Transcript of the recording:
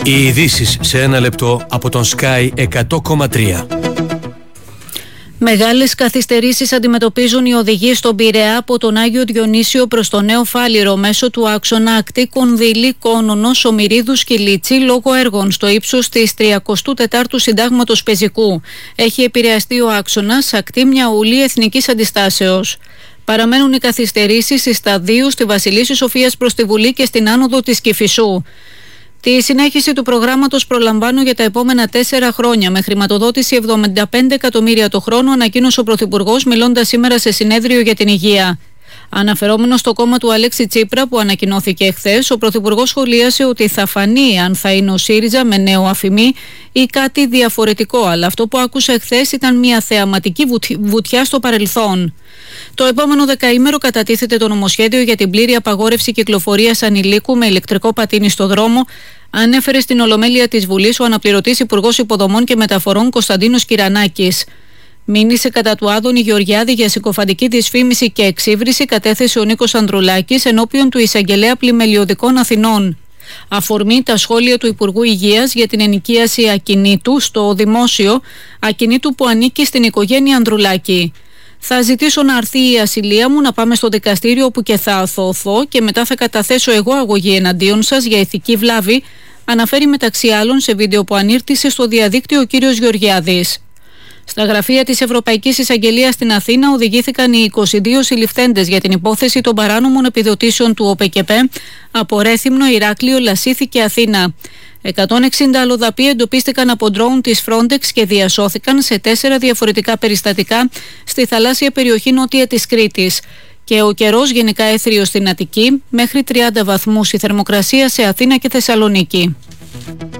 Οι ειδήσεις σε ένα λεπτό από τον Sky 100,3. Μεγάλες καθυστερήσεις αντιμετωπίζουν οι οδηγοί στον Πειραιά από τον Άγιο Διονύσιο προς το Νέο Φάληρο μέσω του άξονα ακτή Κονδύλη, Κόνονο, Σωμηρίδου, Σκυλίτσι λόγω έργων στο ύψος της 34ου Συντάγματος Πεζικού. Έχει επηρεαστεί ο άξονας ακτή Μιαούλη Εθνικής Αντιστάσεως. Παραμένουν οι καθυστερήσεις στα 2 στη Βασιλίσσης Σοφίας προς τη Βουλή και στην άνοδο της Κηφισού. Τη συνέχιση του προγράμματος προλαμβάνω για τα επόμενα 4 χρόνια με χρηματοδότηση 75 εκατομμύρια το χρόνο, ανακοίνωσε ο Πρωθυπουργός μιλώντας σήμερα σε συνέδριο για την υγεία. Αναφερόμενο στο κόμμα του Αλέξη Τσίπρα που ανακοινώθηκε εχθές, ο Πρωθυπουργός σχολίασε ότι θα φανεί αν θα είναι ο ΣΥΡΙΖΑ με νέο αφημί ή κάτι διαφορετικό, αλλά αυτό που άκουσα εχθές ήταν μια θεαματική βουτιά στο παρελθόν. Το επόμενο δεκαήμερο κατατίθεται το νομοσχέδιο για την πλήρη απαγόρευση κυκλοφορίας ανηλίκου με ηλεκτρικό πατίνι στο δρόμο, ανέφερε στην Ολομέλεια της Βουλής ο αναπληρωτής Υπουργός Υποδομών και Μεταφορών Κωνσταντίνος Κυρανάκης. Μήνυσε κατά του Άδωνη Γεωργιάδη για συκοφαντική δυσφήμιση και εξύβριση, κατέθεσε ο Νίκος Ανδρουλάκης ενώπιον του Εισαγγελέα Πλημελιωδικών Αθηνών. Αφορμή τα σχόλια του Υπουργού Υγείας για την ενοικίαση ακινήτου στο δημόσιο, ακινήτου που ανήκει στην οικογένεια Ανδρουλάκη. Θα ζητήσω να αρθεί η ασυλία μου, να πάμε στο δικαστήριο όπου και θα αθωωθώ και μετά θα καταθέσω εγώ αγωγή εναντίον σας για ηθική βλάβη, αναφέρει μεταξύ άλλων σε βίντεο που ανήρτησε στο διαδίκτυο ο κύριος Γεωργιάδης. Στα γραφεία της Ευρωπαϊκής Εισαγγελίας στην Αθήνα οδηγήθηκαν οι 22 συλληφθέντες για την υπόθεση των παράνομων επιδοτήσεων του ΟΠΕΚΕΠΕ από Ρέθυμνο, Ηράκλειο, Λασίθι και Αθήνα. 160 αλλοδαποί εντοπίστηκαν από ντρόουν της Frontex και διασώθηκαν σε 4 διαφορετικά περιστατικά στη θαλάσσια περιοχή νότια της Κρήτης. Και ο καιρός γενικά έθριος στην Αττική, μέχρι 30 βαθμούς η θερμοκρασία σε Αθήνα και Θεσσαλονίκη.